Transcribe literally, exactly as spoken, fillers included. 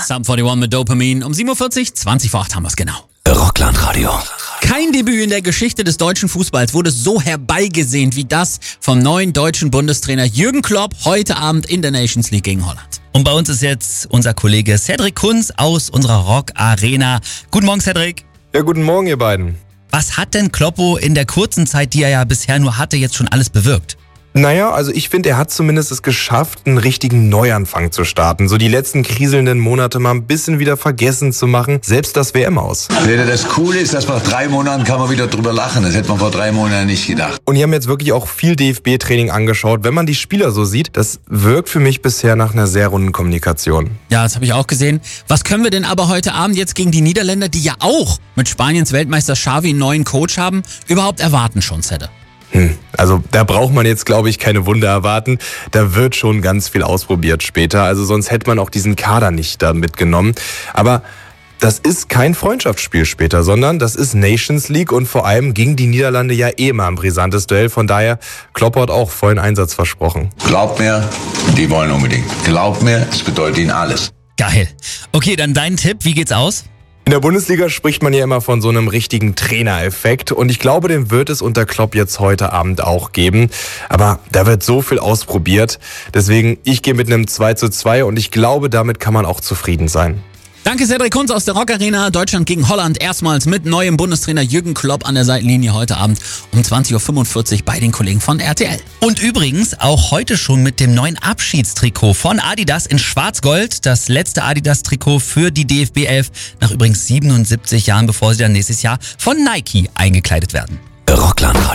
Sum einundvierzig mit Dopamin. Um sieben Uhr vierzig, zwanzig vor acht haben wir es genau. Rockland-Radio. Kein Debüt in der Geschichte des deutschen Fußballs wurde so herbeigesehnt wie das vom neuen deutschen Bundestrainer Jürgen Klopp heute Abend in der Nations League gegen Holland. Und bei uns ist jetzt unser Kollege Cedric Kunz aus unserer Rock Arena. Guten Morgen, Cedric. Ja, guten Morgen, ihr beiden. Was hat denn Kloppo in der kurzen Zeit, die er ja bisher nur hatte, jetzt schon alles bewirkt? Naja, also ich finde, er hat zumindest es geschafft, einen richtigen Neuanfang zu starten. So die letzten kriselnden Monate mal ein bisschen wieder vergessen zu machen. Selbst das W M-Aus. Das Coole ist, dass nach drei Monaten kann man wieder drüber lachen. Das hätte man vor drei Monaten nicht gedacht. Und die haben jetzt wirklich auch viel D F B-Training angeschaut. Wenn man die Spieler so sieht, das wirkt für mich bisher nach einer sehr runden Kommunikation. Ja, das habe ich auch gesehen. Was können wir denn aber heute Abend jetzt gegen die Niederländer, die ja auch mit Spaniens Weltmeister Xavi einen neuen Coach haben, überhaupt erwarten schon, Cedric? Hm, also da braucht man jetzt, glaube ich, keine Wunder erwarten. Da wird schon ganz viel ausprobiert später. Also sonst hätte man auch diesen Kader nicht da mitgenommen. Aber das ist kein Freundschaftsspiel später, sondern das ist Nations League und vor allem gegen die Niederlande ja eh mal ein brisantes Duell. Von daher, Klopp hat auch vollen Einsatz versprochen. Glaubt mir, die wollen unbedingt. Glaubt mir, es bedeutet ihnen alles. Geil. Okay, dann dein Tipp, wie geht's aus? In der Bundesliga spricht man ja immer von so einem richtigen Trainereffekt und ich glaube, den wird es unter Klopp jetzt heute Abend auch geben. Aber da wird so viel ausprobiert, deswegen ich gehe mit einem zwei zu zwei und ich glaube, damit kann man auch zufrieden sein. Danke, Cedric Kunz aus der Rock Arena. Deutschland gegen Holland erstmals mit neuem Bundestrainer Jürgen Klopp an der Seitenlinie heute Abend um zwanzig Uhr fünfundvierzig bei den Kollegen von R T L. Und übrigens auch heute schon mit dem neuen Abschiedstrikot von Adidas in Schwarz-Gold. Das letzte Adidas-Trikot für die D F B elf nach übrigens siebenundsiebzig Jahren, bevor sie dann nächstes Jahr von Nike eingekleidet werden. Rockland.